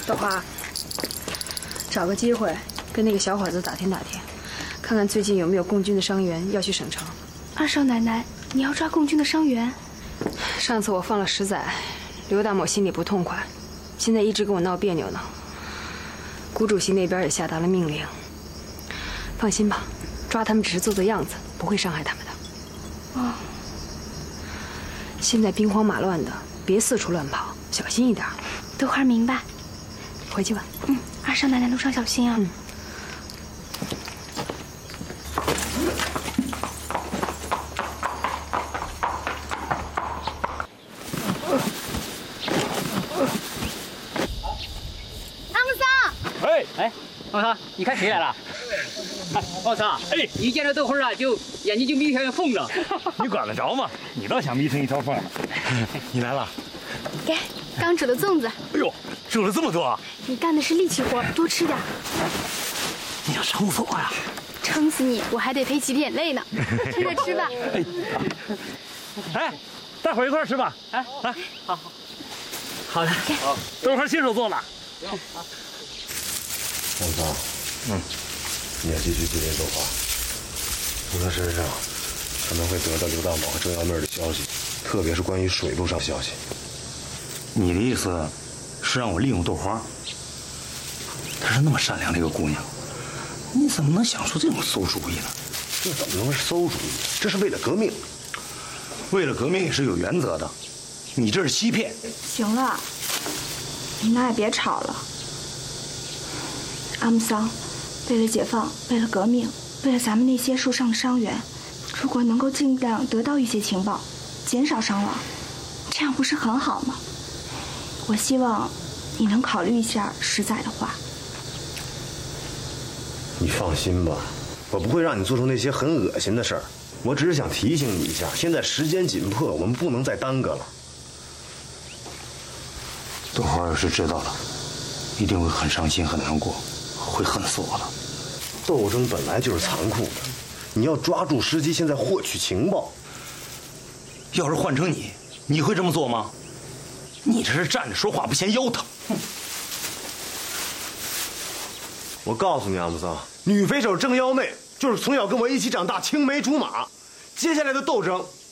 豆花，找个机会跟那个小伙子打听打听，看看最近有没有共军的伤员要去省城。 二少奶奶，你要抓共军的伤员？ 上次我放了10载，刘大某心里不痛快，现在一直跟我闹别扭呢。谷主席那边也下达了命令。放心吧，抓他们只是做做样子，不会伤害他们的。 哦。 现在兵荒马乱的，别四处乱跑，小心一点。 豆花明白。 回去吧。 二少奶奶路上小心啊。 哎，王超，你看谁来了？哎，王超，哎，一见着豆花啊，就眼睛就眯成缝了。 你管得着吗？你倒想眯成一条缝了。你来了， 给，刚煮的粽子。 哎呦，煮了这么多！ 你干的是力气活，多吃点。 你想撑死我呀？ 撑死你，我还得赔几滴眼泪呢。趁热吃吧。 哎，待会儿一块儿吃吧。哎，来，好， 好的， 好，豆花亲手做的。 王桑，你要继续接近豆花，从他身上可能会得到刘大某和郑幺妹的消息，特别是关于水路上消息。 你的意思是让我利用豆花？她是那么善良的一个姑娘，你怎么能想出这种馊主意呢？ 这怎么能是馊主意？这是为了革命， 为了革命也是有原则的，你这是欺骗。 行了，你俩也别吵了。阿姆桑，为了解放，为了革命，为了咱们那些受伤的伤员，如果能够尽量得到一些情报，减少伤亡，这样不是很好吗？我希望你能考虑一下实在的话。 你放心吧，我不会让你做出那些很恶心的事儿。我只是想提醒你一下，现在时间紧迫，我们不能再耽搁了。 豆花要是知道了，一定会很伤心、很难过，会恨死我的。 斗争本来就是残酷的，你要抓住时机，现在获取情报。 要是换成你，你会这么做吗？你这是站着说话不嫌腰疼。 我告诉你，阿姆桑，女匪首郑幺妹就是从小跟我一起长大，青梅竹马。接下来的斗争